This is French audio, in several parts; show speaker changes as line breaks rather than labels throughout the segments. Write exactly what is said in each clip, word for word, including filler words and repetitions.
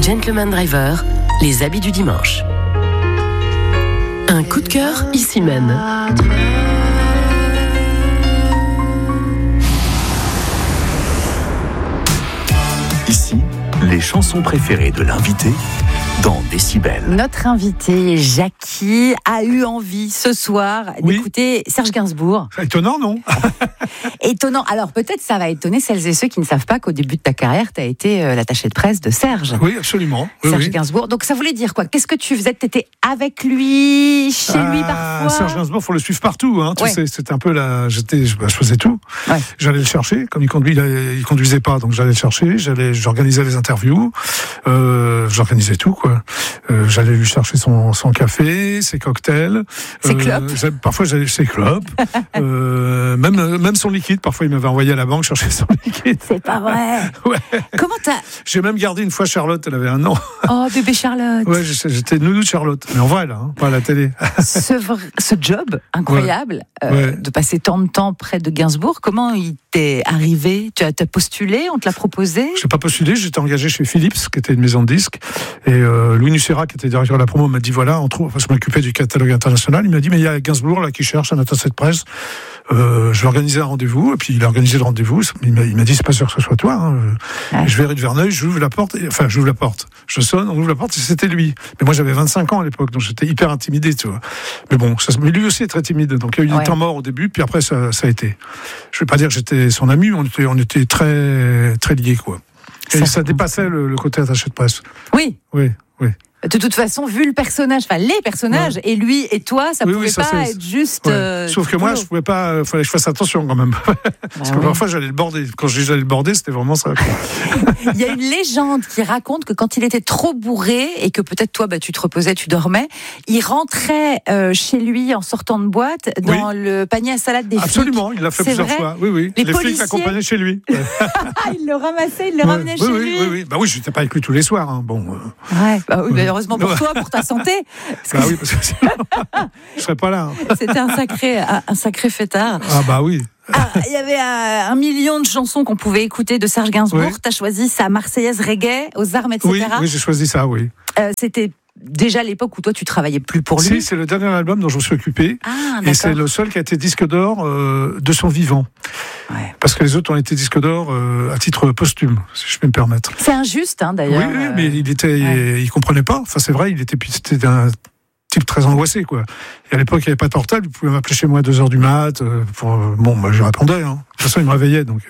Gentleman Driver, les habits du dimanche. Un coup de cœur, ici mène.
Ici, les chansons préférées de l'invité dans Décibel.
Notre invité, Jackie, a eu envie ce soir
Oui.
d'écouter Serge Gainsbourg.
C'est étonnant, non?
Étonnant. Alors peut-être ça va étonner celles et ceux qui ne savent pas qu'au début de ta carrière, tu as été euh, l'attaché de presse de Serge.
Oui, absolument. Oui,
Serge
oui.
Gainsbourg. Donc ça voulait dire quoi? Qu'est-ce que tu faisais? Tu étais avec lui, chez lui
Ah,
parfois?
Serge Gainsbourg, faut le suivre partout. Hein, tu
Ouais.
sais, c'était un peu la. J'étais, je, bah, je faisais tout.
Ouais.
J'allais le chercher, comme il conduit, il, il conduisait pas, donc j'allais le chercher. J'allais, j'organisais les interviews. Euh, j'organisais tout, quoi. Euh, j'allais lui chercher son, son café, ses cocktails.
Ses clopes.
j'ai- Parfois, j'allais ses clopes. euh, même, même son liquide. Parfois, il m'avait envoyé à la banque chercher son liquide.
C'est pas vrai.
Ouais.
Comment t'as...
J'ai même gardé une fois Charlotte. Elle avait un an.
Oh bébé Charlotte.
Ouais, j'étais nounou de Charlotte. Mais en vrai, là, hein, pas à la télé.
ce, vr- ce job incroyable euh,
Ouais.
de passer tant de temps près de Gainsbourg, comment il t'est arrivé? Tu as t'as postulé? On te l'a proposé?
Je n'ai pas postulé, j'étais engagé chez Philips, qui était une maison de disques. Et euh, Louis Nucera, qui était directeur de la promo, m'a dit voilà, on trouve, parce que je m'occupais du catalogue international, il m'a dit mais il y a Gainsbourg là qui cherche un attaché de presse. Euh, je vais organiser un rendez-vous. Et puis il a organisé le rendez-vous. Il m'a, il m'a dit c'est pas sûr que ce soit toi. Hein.
Ouais.
Je vais rue de Verneuil, j'ouvre la porte. Et, enfin, j'ouvre la porte. Je sonne, on ouvre la porte et c'était lui. Mais moi j'avais vingt-cinq ans à l'époque, donc j'étais hyper intimidé, tu vois. Mais bon, ça, mais lui aussi est très timide. Donc il y a eu
Ouais.
des temps morts au début, puis après ça, ça a été. Je vais pas dire que j'étais son ami, on était, on était très, très liés, quoi. Et
Ça
ça,
se
dépassait le, le côté attaché de presse.
Oui.
Oui, oui.
De toute façon, vu le personnage, enfin les personnages, et lui et toi, ça
Oui,
pouvait
oui, ça,
pas
c'est-
être juste.
Ouais.
euh,
Sauf que moi,
boulot.
je pouvais pas. Il fallait que je fasse attention quand même. Parce
Bah
que
oui.
parfois, j'allais le border. Quand je dis j'allais le border, c'était vraiment ça.
Il y a une légende qui raconte que quand il était trop bourré et que peut-être toi, bah, tu te reposais, tu dormais, il rentrait euh, chez lui en sortant de boîte dans le panier à salade des
Absolument, il l'a fait
C'est
plusieurs
vrai
fois. Oui, oui.
Les
Les, flics
policiers-
l'accompagnaient chez lui. Ouais.
flics. Ah, il le ramassait, il le
Ouais.
ramenait
oui,
chez
oui,
lui.
oui, oui. Bah oui, j'étais pas avec lui tous les soirs. Hein. Bon. euh,
Ouais, bah oui, bah heureusement pour
Ouais.
toi, pour ta santé. Parce que
Bah oui, parce que sinon, je serais pas là. Hein.
c'était un sacré, un, un sacré fêtard.
Ah bah oui.
Ah, il y avait euh, un million de chansons qu'on pouvait écouter de Serge Gainsbourg.
Oui.
Tu as choisi sa Marseillaise reggae, aux armes, et cetera.
Oui, oui, j'ai choisi ça, oui.
Euh, c'était déjà l'époque où toi, tu travaillais plus pour lui.
Si, c'est le dernier album dont je me suis occupé.
Ah,
Et c'est
d'accord.
le seul qui a été disque d'or euh, de son vivant.
Ouais.
Parce que les autres ont été disques d'or euh, à titre posthume, si je peux me permettre.
C'est injuste, hein,
Oui,
d'ailleurs.
oui,
Euh,
mais il était,
ouais.
il comprenait pas. Enfin, c'est vrai, il était, c'était un type très angoissé, quoi. Et à l'époque, il n'y avait pas de portable. Il pouvait m'appeler chez moi à deux heures du mat. Euh, pour, euh, bon, moi, je répondais. Hein. De toute façon, il me réveillait, donc.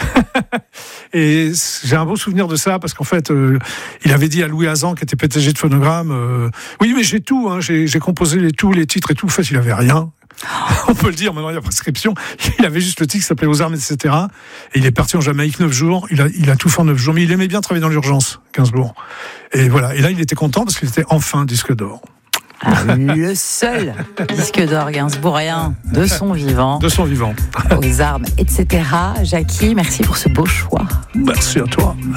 Et j'ai un beau souvenir de ça parce qu'en fait, euh, il avait dit à Louis Hazan, qui était P D G de Phonogramme, euh, oui, mais j'ai tout. Hein, j'ai, j'ai composé les tous les titres et tout. En fait, il avait rien. On peut le dire, maintenant il y a prescription. Il avait juste le titre qui s'appelait Aux armes, et cetera. Et il est parti en Jamaïque neuf jours. Il a, il a tout fait en neuf jours. Mais il aimait bien travailler dans l'urgence, Gainsbourg. Et voilà. Et là, il était content parce qu'il était enfin disque d'or.
Ah, le seul disque d'or gainsbourgien de son vivant,
De son vivant.
aux armes, et cetera. Jackie, merci pour ce beau choix.
Merci à toi.